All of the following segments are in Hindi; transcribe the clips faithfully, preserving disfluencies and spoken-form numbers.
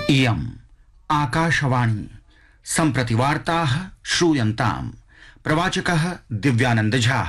इयम् आकाशवाणी सम्प्रति वार्ताः श्रूयन्ताम्। प्रवाचकः दिव्यानंद झा।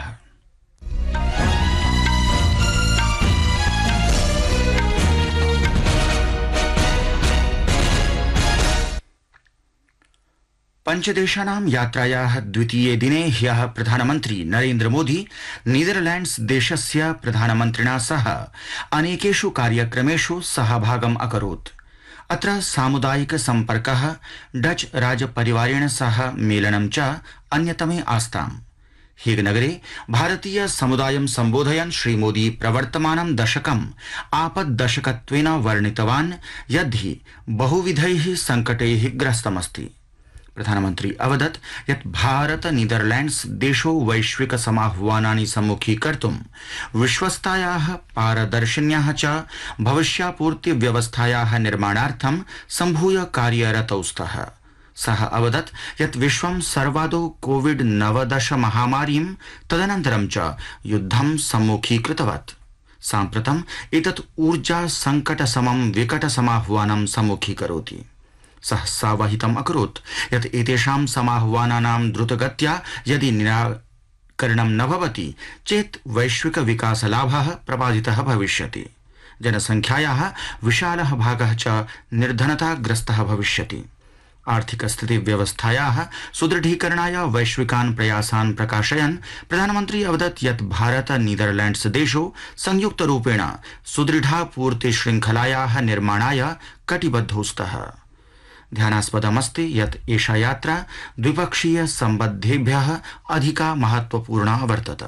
पंचदेशानां यात्रायाः द्वितीये दिने ह्यः प्रधानमन्त्री नरेन्द्र मोदी नीदरलैंड्स देशस्य प्रधानमन्त्रिणा सह अनेकेषु कार्यक्रमेषु सहभागम् अकरोत्। अत्र सामुदायिक सम्पर्कः, डच राजपरिवारेण सह मेलनं च अन्यतमे आस्ताम्। हेग नगरे भारतीय समुदायं सम्बोधयन् श्रीमोदी प्रवर्तमानं दशकम् आपद्दशकत्वेन वर्णितवान् यद्धि बहुविधैः संकटैः ग्रस्तमस्ति। प्रधानमन्त्री अवदत् यत् भारत नीदरलैंड्स देशो वैश्विक समाह्वानानि सम्मुखीकर्तुं विश्वस्तायाः पारदर्शिन्याः च भविष्यापूर्ति व्यवस्थायाः निर्माणार्थं सम्भूय कार्यरतौ स्तः। सः अवदत् यत् विश्वं सर्वादौ कोविड नवदश महामारीं तदनन्तरं च युद्धं सम्मुखीकृतवत्। साम्प्रतम् एतत् ऊर्जा संकट समं विकट समाह्वानं सम्मुखीकरोति। सः सावहितम् अकरोत् यत् एतेषां समाह्वानानां द्रुतगत्या यदि निराकरणं न भवति चेत् वैश्विक विकासलाभः प्रबाधितः भविष्यति। जनसंख्यायाः विशालः भागः च निर्धनताग्रस्तः भविष्यति। आर्थिक स्थिति व्यवस्थायाः सुदृढीकरणाय वैश्विकान् प्रयासान् प्रकाशयन् प्रधानमन्त्री अवदत् यत् भारत नीदरलैंड्स देशो संयुक्तरूपेण सुदृढापूर्ति शृङ्खलायाः निर्माणाय कटिबद्धौ स्तः। ध्यानास्पदमस्ति यत् एषा यात्रा द्विपक्षीय सम्बद्धेभ्यः अधिका महत्वपूर्णा वर्तत।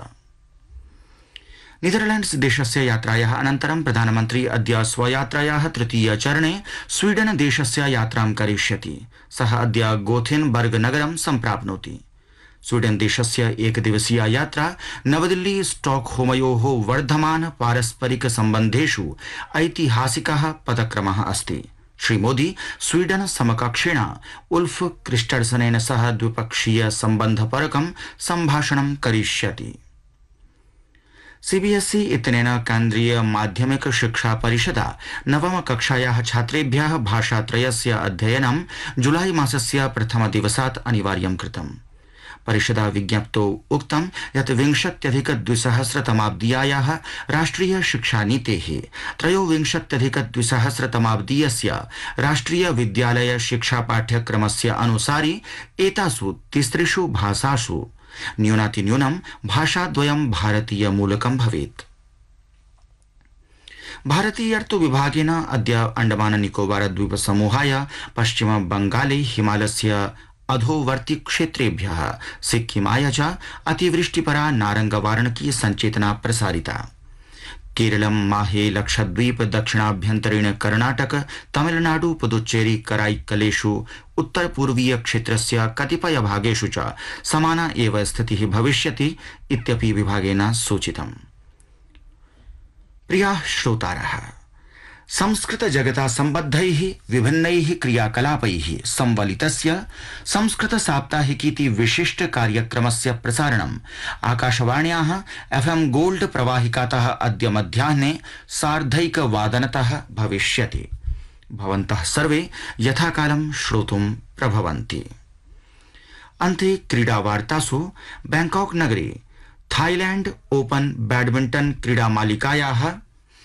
नीदरलैंड्स देशस्य यात्रायाः अनन्तरं प्रधानमन्त्री अद्य स्वयात्रायाः तृतीय चरणे स्वीडन देशस्य यात्रां करिष्यति। सः अद्य गोथेनबर्ग नगरं सम्प्राप्नोति। स्वीडन देशस्य एकदिवसीया यात्रा नवदिल्ली स्टॉकहोमयोः वर्धमान पारस्परिक सम्बन्धेषु ऐतिहासिकः पदक्रमः अस्ति। श्रीमोदी स्वीडन समकक्षेण उल्फ क्रिस्टर्सनेन सह द्विपक्षीय सम्बन्धपरकं सम्भाषणं करिष्यति। सीबीएसई इत्यनेन केन्द्रीय माध्यमिक शिक्षा परिषदा नवम कक्षायाः छात्रेभ्यः भाषात्रयस्य अध्ययनं जुलाई मासस्य प्रथमदिवसात् अनिवार्यं कृतम्। परिषदा विज्ञप्तौ उक्तं यत् विंशत्यधिक द्विसहस्रतमाब्दीयाः राष्ट्रिय शिक्षानीतेः त्रयोविंशत्यधिक द्विसहस्रतमाब्दीयस्य राष्ट्रिय विद्यालय शिक्षा पाठ्यक्रमस्य अनुसारि एतासु तिसृषु भाषासु न्यूनातिन्यूनं भाषाद्वयं भारतीय मूलकं भवेत्। भारतीयर्तु विभागेन अद्य अंडमान निकोबार द्वीप समूहाय पश्चिम बंगाले हिमालयस्य अधोवर्ती क्षेत्रेभ्यः सिक्किमाय च अतिवृष्टिपरा नारंगवारणकी संचेतना प्रसारिता। केरलं, माहे, लक्षद्वीप, दक्षिणाभ्यन्तरीण कर्णाटक, तमिलनाडु, पुदुच्चेरी, कराईकलेषु उत्तर पूर्वीय क्षेत्रस्य कतिपय भागेषु च समाना एव स्थितिः भविष्यति इत्यपि विभागेन सूचितम्। प्रियाः श्रोतारः, संस्कृत जगता सम्बद्धैः विभिन्नैः क्रियाकलापैः संवलितस्य संस्कृत साप्ताहिकीति विशिष्ट कार्यक्रमस्य प्रसारणम् आकाशवाण्याः एफएम गोल्ड प्रवाहिकातः अद्य मध्याह्ने सार्धैकवादनतः भविष्यति। भवन्तः सर्वे यथाकालं श्रोतुं प्रभवन्ति। अन्ते क्रीडावार्तासु बैंकॉक नगरे थाईलैंड ओपन बैडमिंटन क्रीडामालिकायाः